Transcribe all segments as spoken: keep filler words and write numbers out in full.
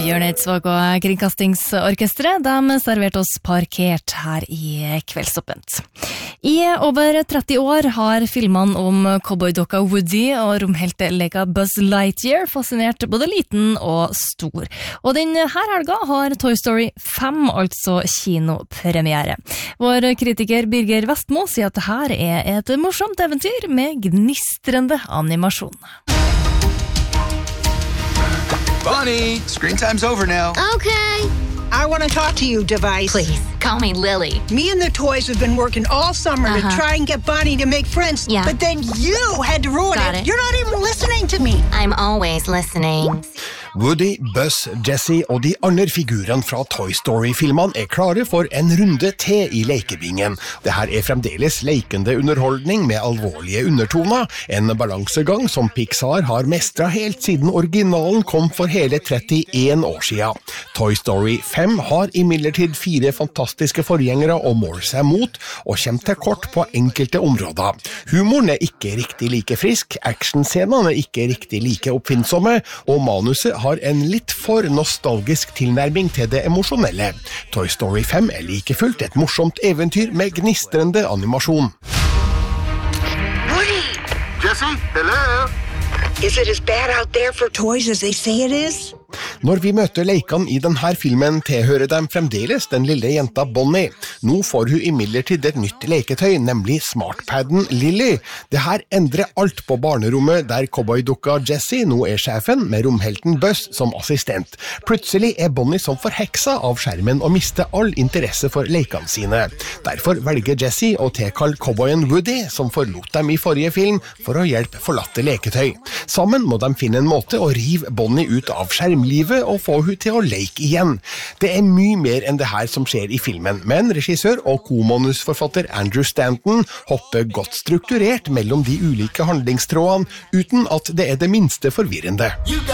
Bjørn Eidsvåg og Kringkastingsorkestret, de serverte oss parkert her i Kveldsåpent. I over tretti år har filmene om cowboydokka Woody og romhelteleka Buzz Lightyear fascinert både liten og stor. Og denne helga har Toy Story fem altså kinopremiere. Vår kritiker Birger Vestmo sier at dette er et morsomt eventyr med gnistrende animasjon. Bonnie, screen time's over now. Okay. I want to talk to you, Device. Please, call me Lily. Me and the toys have been working all summer Uh-huh. to try and get Bonnie to make friends. Yeah. But then you had to ruin Got it. it. You're not even listening to me. I'm always listening. Woody, Buzz, Jessie og de andre figurene fra Toy Story-filmene er klare for en runde til i lekebingen. Dette er fremdeles lekende underholdning med alvorlige undertoner, en balansegang som Pixar har mestret helt siden originalen kom for hele trettien år siden. Toy Story fem har imidlertid fire fantastiske forgjengere å måle seg mot, og kommer til kort på enkelte områder. Humoren er ikke riktig like frisk, actionscenene er ikke riktig like oppfinnsomme, og manuset har en litt for nostalgisk tilnærming til det emosjonelle. Toy Story fem er like fullt et morsomt eventyr med gnistrende animasjon. Woody! Jessie, hello? Is it as bad out there for toys as they say it is? Når vi møter leikene i denne filmen tilhører dem fremdeles den lille jenta Bonnie. Nå får hun imidlertid et nytt leketøy, nemlig smartpadden Lily. Det her endrer alt på barnerommet der cowboydokka Jessie nå er sjefen med romhelten Buzz som assistent. Plutselig er Bonnie som forheksa av skjermen og mister all interesse for lekene sine. Derfor velger Jessie å tilkalle cowboyen Woody, som forlot dem i forrige film, for å hjelpe forlatte leketøy. Sammen må de finne en måte å rive Bonnie ut av skjermlivet og få hun til å leke igjen. Det er mye mer enn det her som skjer i filmen, men regissør og komanusforfatter Andrew Stanton hopper godt strukturert mellom de ulike handlingstrådene, uten at det er det minste forvirrende.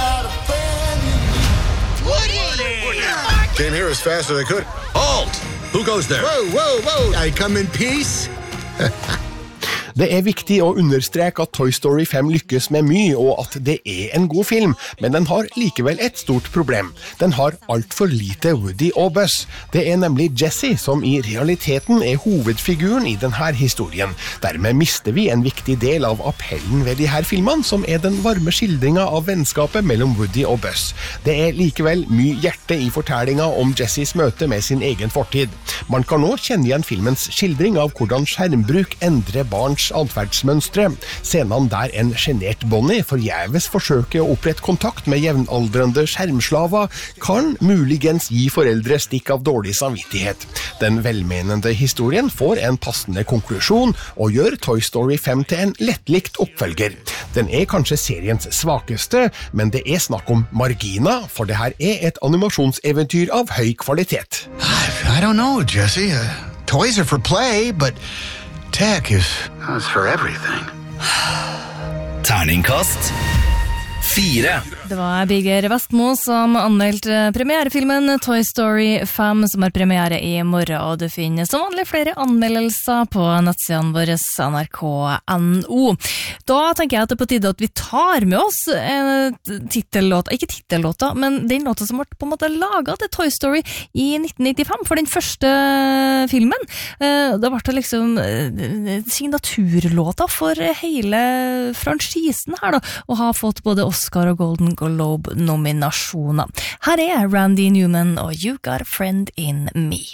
Came here as fast as I could. Halt! Who goes there? Whoa, whoa, whoa! I come in peace. Det er viktig å understreke at Toy Story fem lykkes med mye, og at det er en god film, men den har likevel et stort problem. Den har alt for lite Woody og Buzz. Det er nemlig Jessie som i realiteten er hovedfiguren i denne historien. Dermed mister vi en viktig del av appellen ved de her filmene, som er den varme skildringen av vennskapet mellom Woody og Buzz. Det er likevel mye hjerte i fortellingen om Jessies møte med sin egen fortid. Man kan nå kjenne igjen filmens skildring av hvordan skjermbruk endrer barns adferdsmønstre. Scenene der en genert Bonnie forgjeves forsøker å opprette kontakt med jevnaldrende skjermslaver kan muligens gi foreldre stikk av dårlig samvittighet. Den velmenende historien får en passende konklusjon og gjør Toy Story fem til en lettlikt oppfølger. Den er kanskje seriens svakeste, men det er snakk om marginer, for det her er et animasjonseventyr av høy kvalitet. I don't know, Jessie. Uh, toys are for play, but tech is... That's for everything. Terningkast fire. Det var Birger Vestmo som anmeldte premierefilmen Toy Story fem, som har premiere i morgen, og du finner som vanlig flere anmeldelser på nettsiden vår N R K punktum N O. Da tenker jeg at det er på tide at vi tar med oss en titellåt, ikke titellåta, men den låta som ble på en måte laget til Toy Story i nitten nittifem, for den første filmen. Da ble det liksom signaturlåta for hele franchisen her da, og har fått både Oscar og Golden Globe-nominasjoner. Her er Randy Newman og You Got a Friend in Me.